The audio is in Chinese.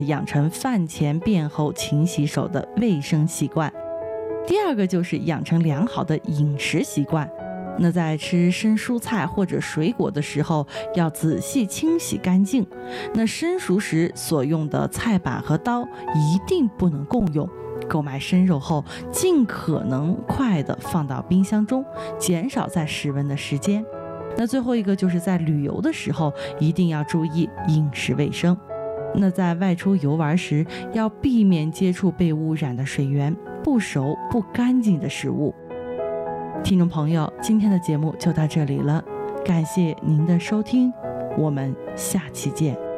养成饭前便后勤洗手的卫生习惯。第二个就是养成良好的饮食习惯。那在吃生蔬菜或者水果的时候，要仔细清洗干净。那生熟时所用的菜板和刀一定不能共用。购买生肉后，尽可能快的放到冰箱中，减少在室温的时间。那最后一个就是在旅游的时候，一定要注意饮食卫生。那在外出游玩时，要避免接触被污染的水源、不熟不干净的食物。听众朋友，今天的节目就到这里了，感谢您的收听，我们下期见。